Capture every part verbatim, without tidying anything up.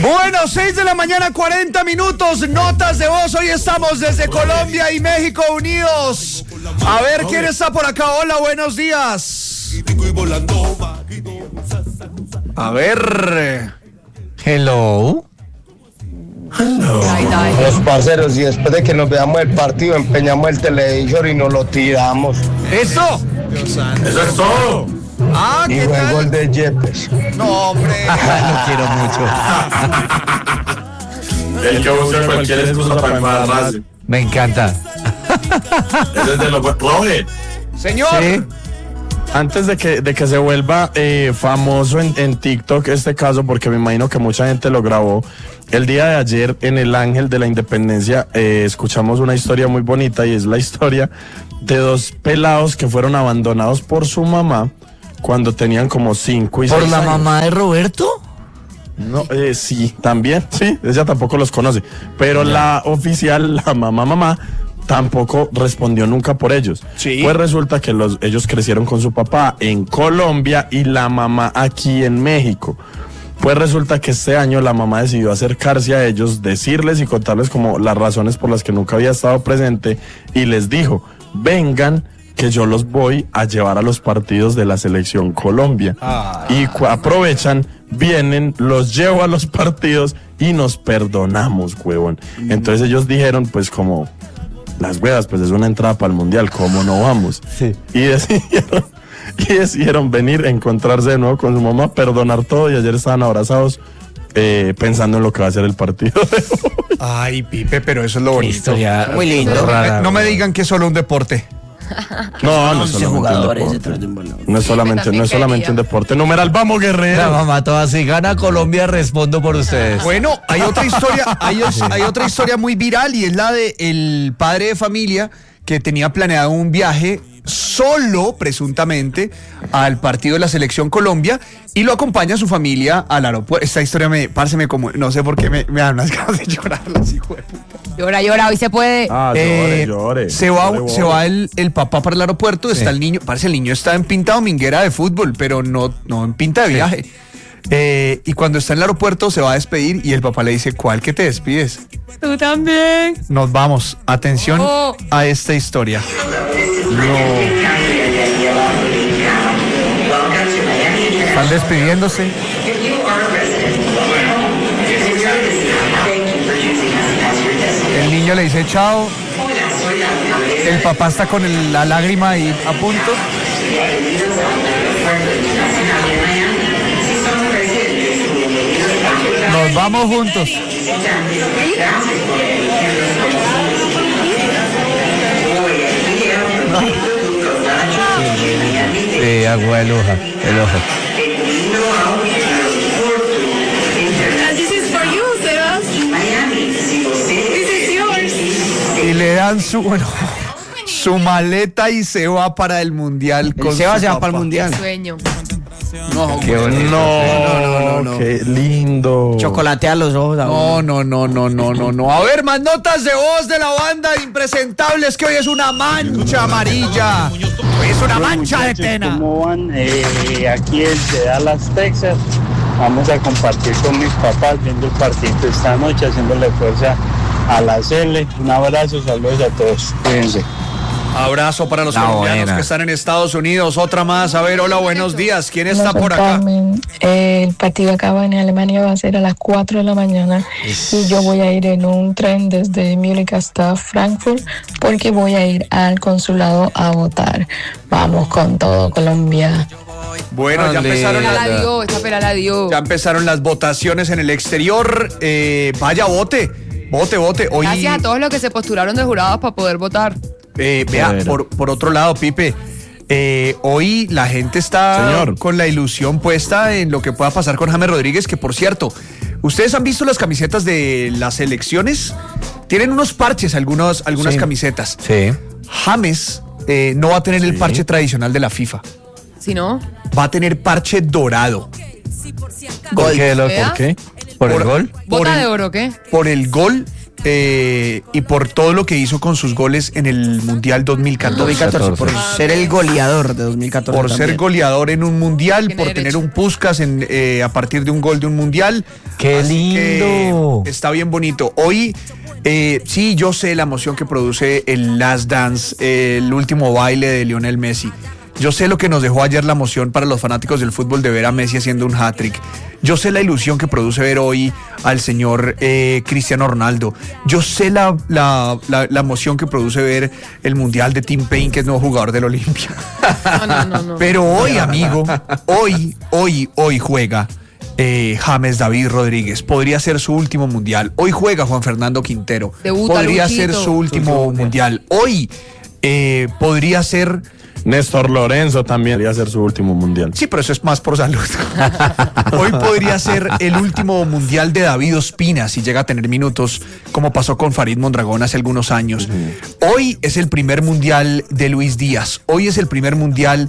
Bueno, seis de la mañana, cuarenta minutos, notas de voz. Hoy estamos desde Colombia y México unidos. A ver quién está por acá. Hola, buenos días. A ver. Hello. Hello. Los parceros, y después de que nos veamos el partido, empeñamos el televisor y nos lo tiramos. ¡Eso! Eso es todo. Ah, y ¿qué fue el tal? gol de Yepes. No, hombre. Lo quiero mucho. El que usa cualquier excusa para embarrarse. Me encanta. Ese es de los Robert. Señor. Sí. Antes de que, de que se vuelva eh, famoso en, en TikTok este caso, porque me imagino que mucha gente lo grabó, el día de ayer en el Ángel de la Independencia eh, escuchamos una historia muy bonita, y es la historia de dos pelados que fueron abandonados por su mamá cuando tenían como cinco y ¿Por seis la años. mamá de Roberto? No, eh, sí, también, sí, ella tampoco los conoce, pero la oficial, la mamá mamá, tampoco respondió nunca por ellos. Sí. Pues resulta que los, ellos crecieron con su papá en Colombia y la mamá aquí en México. Pues resulta que este año la mamá decidió acercarse a ellos, decirles y contarles como las razones por las que nunca había estado presente, y les dijo: vengan, que yo los voy a llevar a los partidos de la selección Colombia. Ah. Y cu- aprovechan, vienen, los llevo a los partidos y nos perdonamos, huevón. Mm. Entonces ellos dijeron, pues como, las huevas, pues es una entrada para el mundial, ¿cómo no vamos? Sí. Y decidieron, y decidieron venir, encontrarse de nuevo con su mamá, perdonar todo, y ayer estaban abrazados eh, pensando en lo que va a ser el partido de hoy. Ay, Pipe, pero eso es lo bonito. Historia muy lindo. No, Rara, no me güey. digan que es solo un deporte. No, no es solamente un deporte. No es solamente, no es solamente un deporte. Numeral, vamos, La guerrero. mamá toda, si gana Colombia, respondo por ustedes. Bueno, hay otra historia, hay, hay otra historia muy viral, y es la de el padre de familia que tenía planeado un viaje solo, presuntamente, al partido de la selección Colombia, y lo acompaña a su familia al aeropuerto. Esta historia me, parce, me como, no sé por qué me, me dan unas ganas de llorar, las hijo de puta. Llora, llora, hoy se puede. Ah, Eh, llore, llore. Se va, Llore, se va el, el papá para el aeropuerto, Sí. está el niño, parece el niño está en pinta dominguera de fútbol, pero no, no en pinta de viaje. Eh, y cuando está en el aeropuerto se va a despedir, y el papá le dice: ¿cuál que te despides? Tú también. Nos vamos. Atención Oh. a esta historia. Están despidiéndose. El niño le dice chao. El papá está con el- la lágrima ahí a punto. Nos vamos juntos. Sí, agua el ojo, el ojo. This is for you, Sebas. This is yours. Y le dan su, bueno, su maleta, y se va para el mundial. Con Seba su se va papá. para el mundial. Sueño. No, Qué bonito. No, no, no, no. qué lindo. Chocolate a los ojos. No, no, no, no, no, no, no. A ver, más notas de voz de la banda de Impresentables, que hoy es una mancha amarilla. Hoy es una mancha de pena. ¿Cómo van? Eh, aquí desde Dallas, Texas. Vamos a compartir con mis papás viendo el partido esta noche, haciéndole fuerza a la Cele. Un abrazo, saludos a todos. Cuídense. Abrazo para los La colombianos buena. que están en Estados Unidos. Otra más. A ver, hola, buenos días. ¿Quién está Hola, por soy acá? Carmen. Eh, el partido acaba en Alemania, va a ser a las cuatro de la mañana, y yo voy a ir en un tren desde Múnich hasta Frankfurt, porque voy a ir al consulado a votar. Vamos con todo, Colombia. Bueno, ya Dale. empezaron, Esta las, la dio, esta pela la dio. ya empezaron las votaciones en el exterior. Eh, vaya, vote. Vote, vote. Hoy, Gracias a todos los que se postularon de jurados para poder votar. Eh, vea, Bueno. por, por otro lado, Pipe, eh, hoy la gente está Señor. con la ilusión puesta en lo que pueda pasar con James Rodríguez, que por cierto, ¿ustedes han visto las camisetas de las elecciones? Tienen unos parches, algunos, algunas Sí. camisetas. Sí. James eh, no va a tener el Sí. parche tradicional de la FIFA, Si no, va a tener parche dorado. ¿Por qué, loco? ¿Vea? ¿Por qué? ¿Por el Por- gol? Por bota el- de oro, ¿qué? Por el gol eh, y por todo lo que hizo con sus goles en el Mundial dos mil catorce. dos mil catorce, Por ser el goleador de dos mil catorce. Por también. ser goleador en un Mundial, Tiene por derecho. tener un Puskás en, eh, a partir de un gol de un Mundial. ¡Qué Así que lindo! está bien bonito. Hoy, eh, sí, yo sé la emoción que produce el Last Dance, eh, el último baile de Lionel Messi. Yo sé lo que nos dejó ayer la emoción para los fanáticos del fútbol de ver a Messi haciendo un hat-trick. Yo sé la ilusión que produce ver hoy al señor eh, Cristiano Ronaldo. Yo sé la, la, la, la emoción que produce ver el Mundial de Tim Payne, que es nuevo jugador del Olimpia. No, no, no, no. Pero hoy, amigo, hoy, hoy, hoy juega eh, James David Rodríguez. Podría ser su último mundial. Hoy juega Juan Fernando Quintero. Debuta Podría Luchito. ser su último mundial. Hoy eh, podría ser... Néstor Lorenzo también quería hacer su último mundial. Sí, pero eso es más por salud. Hoy podría ser el último mundial de David Ospina si llega a tener minutos, como pasó con Farid Mondragón hace algunos años. Uh-huh. Hoy es el primer mundial de Luis Díaz. Hoy es el primer mundial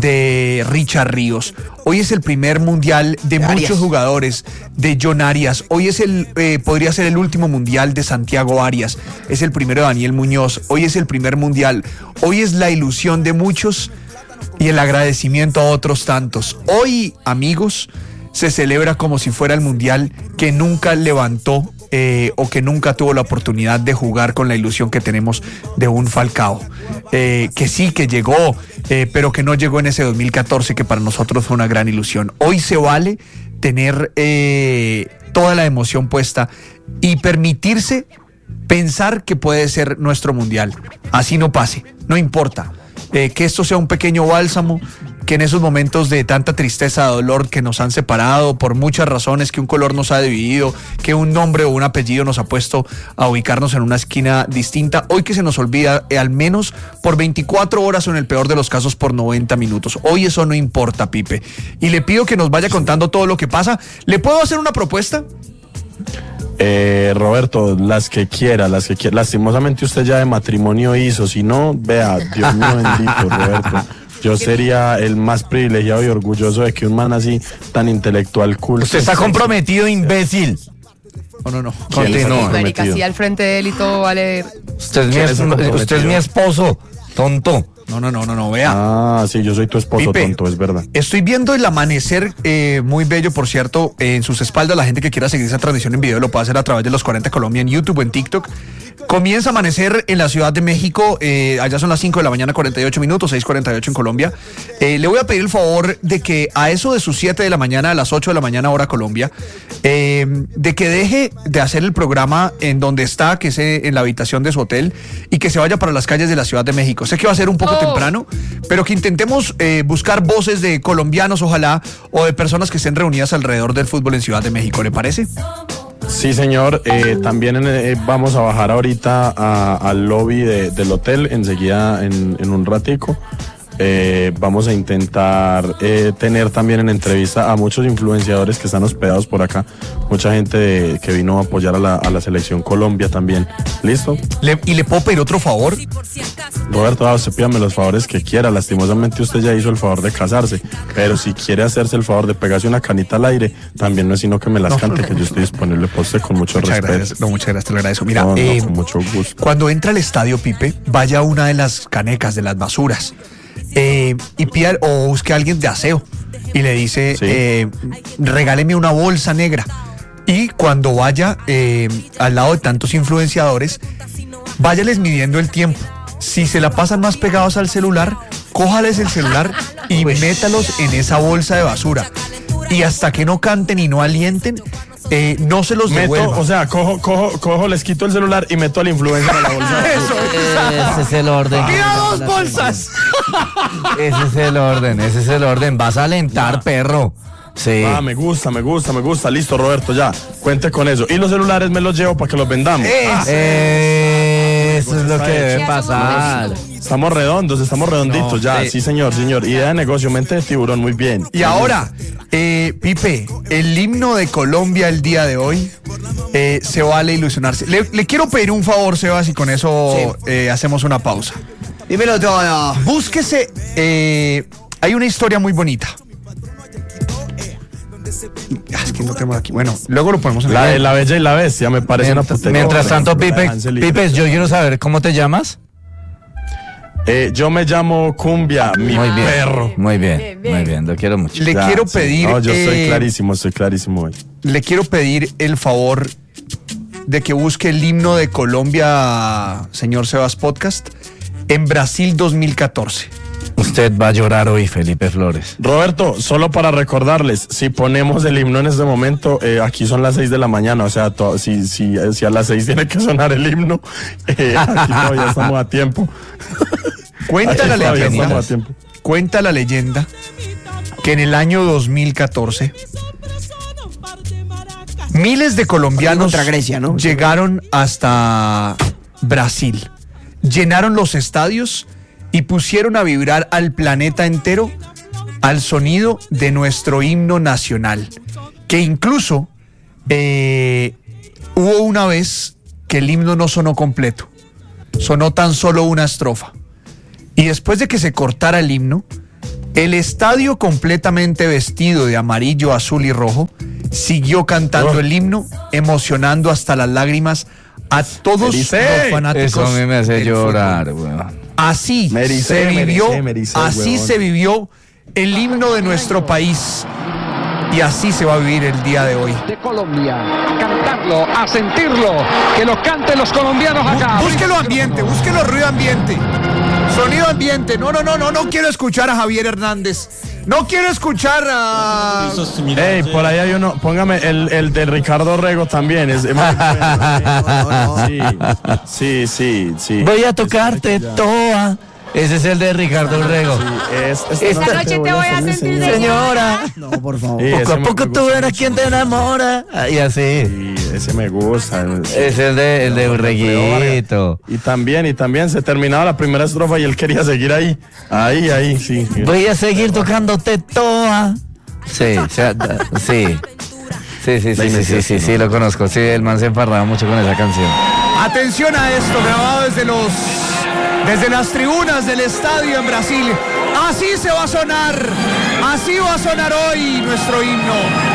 de Richard Ríos. Hoy es el primer mundial de Arias. muchos jugadores, de John Arias. Hoy es el eh, podría ser el último mundial de Santiago Arias. Es el primero de Daniel Muñoz. Hoy es el primer mundial. Hoy es la ilusión de muchos y el agradecimiento a otros tantos. Hoy, amigos, se celebra como si fuera el mundial que nunca levantó eh, o que nunca tuvo la oportunidad de jugar, con la ilusión que tenemos de un Falcao. Eh, que sí, que llegó, eh, pero que no llegó en ese dos mil catorce, que para nosotros fue una gran ilusión. Hoy se vale tener eh, toda la emoción puesta y permitirse pensar que puede ser nuestro mundial. Así no pase, no importa. Eh, que esto sea un pequeño bálsamo, que en esos momentos de tanta tristeza, dolor, que nos han separado por muchas razones, que un color nos ha dividido, que un nombre o un apellido nos ha puesto a ubicarnos en una esquina distinta, hoy que se nos olvida eh, al menos por veinticuatro horas o en el peor de los casos por noventa minutos. Hoy eso no importa, Pipe. Y le pido que nos vaya contando todo lo que pasa. ¿Le puedo hacer una propuesta? Eh, Roberto, las que quiera, las que quiera. Lastimosamente usted ya de matrimonio hizo, si no, vea, Dios mío bendito, Roberto. Yo sería el más privilegiado y orgulloso de que un man así tan intelectual, culto. Usted está comprometido, imbécil. No, no, no. ¿Quién está Continúa. Marica, comprometido? así al frente de él y todo vale. Usted es, mi, ¿Quién es el es- comprometido? usted es mi esposo, tonto. No, no, no, no, no, vea. Ah, sí, yo soy tu esposo, Pipe, tonto, es verdad. Estoy viendo el amanecer eh, muy bello, por cierto, eh, en sus espaldas. La gente que quiera seguir esa transmisión en video lo puede hacer a través de los cuarenta Colombia en YouTube o en TikTok. Comienza a amanecer en la Ciudad de México, eh, allá son las cinco de la mañana, cuarenta y ocho minutos, seis cuarenta y ocho en Colombia. Eh, le voy a pedir el favor de que a eso de sus siete de la mañana, a las ocho de la mañana hora Colombia, eh, de que deje de hacer el programa en donde está, que es eh, en la habitación de su hotel, y que se vaya para las calles de la Ciudad de México. Sé que va a ser un poco Oh. temprano, pero que intentemos eh, buscar voces de colombianos, ojalá, o de personas que estén reunidas alrededor del fútbol en Ciudad de México. ¿Le parece? Sí, señor. Eh, también en, eh, vamos a bajar ahorita a- al lobby de- del hotel, enseguida en, en un ratico. Eh, vamos a intentar eh, tener también en entrevista a muchos influenciadores que están hospedados por acá. Mucha gente de- que vino a apoyar a la, a la selección Colombia también. ¿Listo? Le- ¿Y le puedo pedir otro favor? Roberto, ah, usted pídame los favores que quiera. Lastimosamente usted ya hizo el favor de casarse. Pero si quiere hacerse el favor de pegarse una canita al aire, también no es sino que me las No, cante, no, que yo estoy disponible por usted con mucho Muchas respeto. gracias. No, muchas gracias, te lo agradezco. Mira, No, no, eh, con mucho gusto. cuando entra al estadio, Pipe, vaya a una de las canecas, de las basuras, eh, y pida o busque a alguien de aseo y le dice, Sí. eh, regáleme una bolsa negra. Y cuando vaya eh, al lado de tantos influenciadores, váyales midiendo el tiempo. Si se la pasan más pegados al celular, cójales el celular y métalos en esa bolsa de basura. Y hasta que no canten y no alienten, eh, no se los Meto, devuelvan. o sea, cojo, cojo, cojo, les quito el celular y meto al influencer a la bolsa. Ese es el orden. ¡Mira dos bolsas! Ese es el orden, ese es el orden. Vas a alentar, perro. Sí. Ah, me gusta, me gusta, me gusta. Listo, Roberto, ya. Cuente con eso. Y los celulares me los llevo para que los vendamos. Ah, Eso es lo que debe Ya pasar. estamos redondos, estamos redonditos No, ya. eh. Sí, señor, señor. Idea de negocio, mente de tiburón, muy bien. Y ahora, eh, Pipe, el himno de Colombia el día de hoy, eh, se vale ilusionarse. Le, le quiero pedir un favor, Sebas, y con eso eh, hacemos una pausa. Dímelo todo. Búsquese, eh, hay una historia muy bonita. Ah, es que no tenemos aquí. Bueno, luego lo ponemos en La el- de La Bella y la Bestia me parece una Mientras, putería. mientras tanto, Pipe, Hansel y Pipe, yo quiero saber, ¿cómo te llamas? Eh, yo me llamo Cumbia, mi Muy bien. perro. Muy bien, Bien, bien. muy bien, lo quiero mucho. Le Ya, quiero sí. pedir. No, yo estoy eh, clarísimo, estoy clarísimo hoy. Le quiero pedir el favor de que busque el himno de Colombia, señor Sebas Podcast, en Brasil dos mil catorce. Usted va a llorar hoy, Felipe Flores. Roberto, solo para recordarles, si ponemos el himno en este momento, eh, aquí son las seis de la mañana, o sea, to- si, si, eh, si a las seis tiene que sonar el himno, eh, aquí todavía estamos a tiempo. Cuenta Aquí la todavía leyenda. estamos a tiempo. Cuenta la leyenda que en el año dos mil catorce miles de colombianos Contra Grecia, ¿no? llegaron hasta Brasil, llenaron los estadios y pusieron a vibrar al planeta entero al sonido de nuestro himno nacional, que incluso eh, hubo una vez que el himno no sonó completo, sonó tan solo una estrofa. Y después de que se cortara el himno, el estadio completamente vestido de amarillo, azul y rojo siguió cantando Oh. el himno, emocionando hasta las lágrimas a todos Mericé. los fanáticos. Eso a mí me hace del llorar, fútbol. weón. Así Me ericé, se me vivió, ericé, me ericé, así huevón. se vivió el himno de nuestro país y así se va a vivir el día de hoy. De Colombia, a cantarlo, a sentirlo, que lo canten los colombianos acá. Bú- Búsquelo ambiente, búsquelo ruido ambiente. Sonido ambiente. No, no, no, no, no quiero escuchar a Javier Hernández. No quiero escuchar a. Ey, por ahí hay uno, póngame el, el de Ricardo Rego también. Es, es muy bueno. Sí, sí, sí, sí. Voy a tocarte toa. Ese es el de Ricardo Rego. Sí, es, esta Esta Esta noche te voy a sentir de Señora, No, por favor. Sí, poco ese a me- poco me tú gusta verás mucho. quién te enamora. Y así. Sí, ese me gusta. Es el de, el de Urreguito. Y también, y también se terminaba la primera estrofa y él quería seguir ahí. Ahí, ahí, sí. Voy a seguir tocándote toa. Sí, o sea, da- sí. Sí, sí, sí, sí, sí, sí, sí, lo conozco. Sí, el man se emparraba mucho con esa canción. Atención a esto, grabado desde los. Desde las tribunas del estadio en Brasil. Así se va a sonar. Así va a sonar hoy nuestro himno.